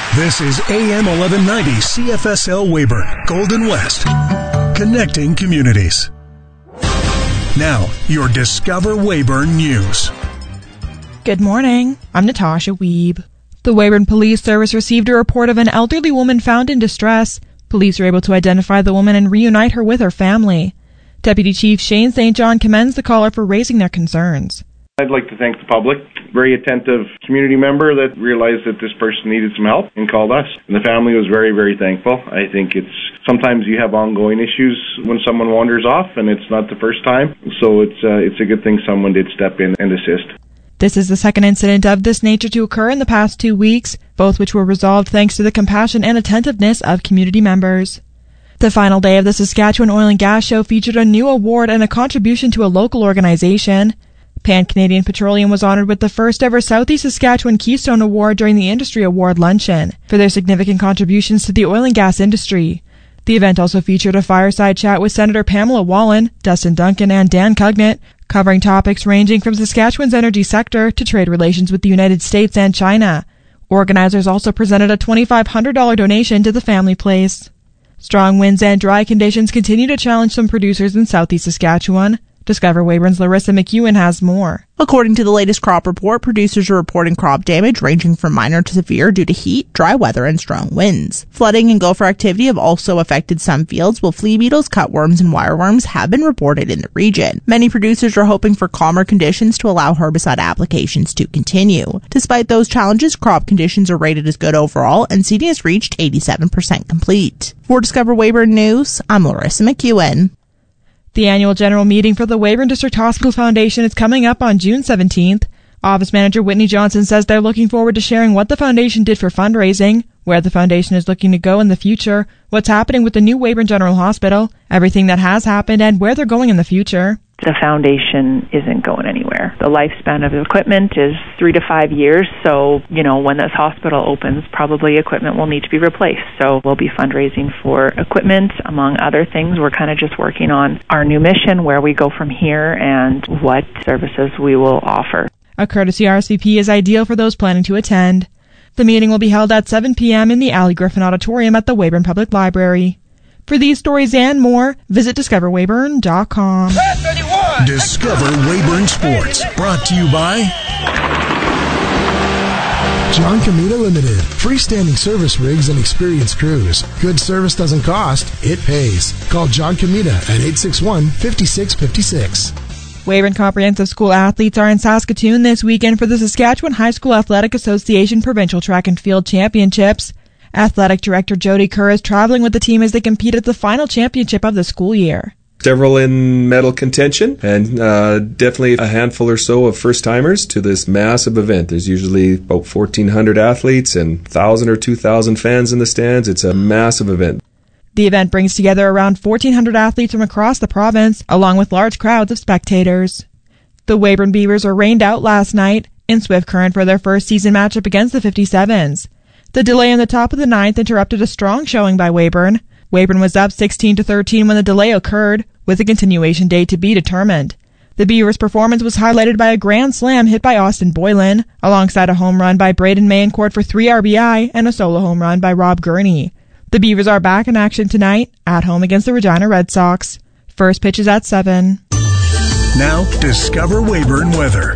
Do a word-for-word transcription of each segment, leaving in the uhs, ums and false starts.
This is A M eleven ninety C F S L Weyburn, Golden West, connecting communities. Now, your Discover Weyburn News. Good morning. I'm Natasha Weeb. The Weyburn Police Service received a report of an elderly woman found in distress. Police were able to identify the woman and reunite her with her family. Deputy Chief Shane Saint John commends the caller for raising their concerns. I'd like to thank the public, very attentive community member that realized that this person needed some help and called us. And the family was very, very thankful. I think it's sometimes you have ongoing issues when someone wanders off, and it's not the first time. So it's uh, it's a good thing someone did step in and assist. This is the second incident of this nature to occur in the past two weeks, both which were resolved thanks to the compassion and attentiveness of community members. The final day of the Saskatchewan Oil and Gas Show featured a new award and a contribution to a local organization. Pan-Canadian Petroleum was honored with the first ever Southeast Saskatchewan Keystone Award during the Industry Award Luncheon for their significant contributions to the oil and gas industry. The event also featured a fireside chat with Senator Pamela Wallin, Dustin Duncan, and Dan Cugnett, covering topics ranging from Saskatchewan's energy sector to trade relations with the United States and China. Organizers also presented a twenty-five hundred dollars donation to the family place. Strong winds and dry conditions continue to challenge some producers in Southeast Saskatchewan. Discover Weyburn's Larissa McEwen has more. According to the latest crop report, producers are reporting crop damage ranging from minor to severe due to heat, dry weather, and strong winds. Flooding and gopher activity have also affected some fields, while flea beetles, cutworms, and wireworms have been reported in the region. Many producers are hoping for calmer conditions to allow herbicide applications to continue. Despite those challenges, crop conditions are rated as good overall, and seeding has reached eighty-seven percent complete. For Discover Weyburn News, I'm Larissa McEwen. The annual general meeting for the Weyburn District Hospital Foundation is coming up on June seventeenth. Office Manager Whitney Johnson says they're looking forward to sharing what the foundation did for fundraising, where the foundation is looking to go in the future, what's happening with the new Weyburn General Hospital, everything that has happened, and where they're going in the future. The foundation isn't going anywhere. The lifespan of the equipment is three to five years, so, you know, when this hospital opens, probably equipment will need to be replaced. So we'll be fundraising for equipment, among other things. We're kind of just working on our new mission, where we go from here, and what services we will offer. A courtesy R S V P is ideal for those planning to attend. The meeting will be held at seven p.m. in the Allie Griffin Auditorium at the Weyburn Public Library. For these stories and more, visit discover weyburn dot com. Discover Weyburn Sports, brought to you by John Comita Limited. Freestanding service rigs and experienced crews. Good service doesn't cost, it pays. Call John Comita at eight six one, five six five six. Weyburn Comprehensive School athletes are in Saskatoon this weekend for the Saskatchewan High School Athletic Association Provincial Track and Field Championships. Athletic Director Jody Kerr is traveling with the team as they compete at the final championship of the school year. Several in medal contention, and uh, definitely a handful or so of first-timers to this massive event. There's usually about fourteen hundred athletes and one thousand or two thousand fans in the stands. It's a massive event. The event brings together around fourteen hundred athletes from across the province, along with large crowds of spectators. The Weyburn Beavers were rained out last night in Swift Current for their first season matchup against the fifty-sevens. The delay in the top of the ninth interrupted a strong showing by Weyburn. Weyburn was up sixteen to thirteen when the delay occurred, with a continuation date to be determined. The Beavers' performance was highlighted by a grand slam hit by Austin Boylan, alongside a home run by Braden Mayencourt for three R B I and a solo home run by Rob Gurney. The Beavers are back in action tonight, at home against the Regina Red Sox. First pitch is at seven. Now, Discover Weyburn weather.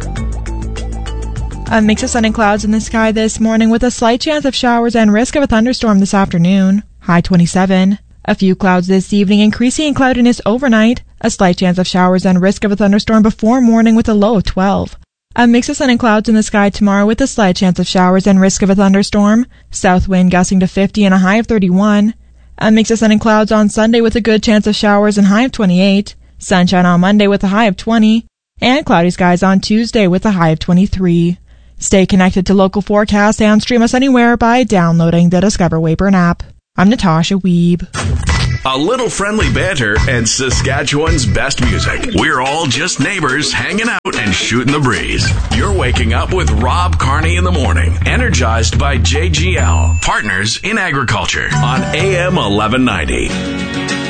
A mix of sun and clouds in the sky this morning with a slight chance of showers and risk of a thunderstorm this afternoon. High twenty-seven. A few clouds this evening, increasing in cloudiness overnight. A slight chance of showers and risk of a thunderstorm before morning with a low of twelve. A mix of sun and clouds in the sky tomorrow with a slight chance of showers and risk of a thunderstorm. South wind gusting to fifty and a high of thirty-one. A mix of sun and clouds on Sunday with a good chance of showers and high of twenty-eight. Sunshine on Monday with a high of twenty. And cloudy skies on Tuesday with a high of twenty-three. Stay connected to local forecasts and stream us anywhere by downloading the Discover Weyburn app. I'm Natasha Weeb. A little friendly banter and Saskatchewan's best music. We're all just neighbors hanging out and shooting the breeze. You're waking up with Rob Carney in the morning, energized by J G L, Partners in Agriculture, on A M eleven ninety.